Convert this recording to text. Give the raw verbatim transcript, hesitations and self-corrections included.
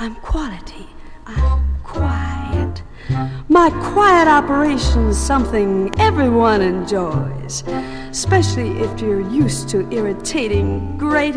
I'm quality. I'm quiet. My quiet operation's something everyone enjoys, especially if you're used to irritating, grating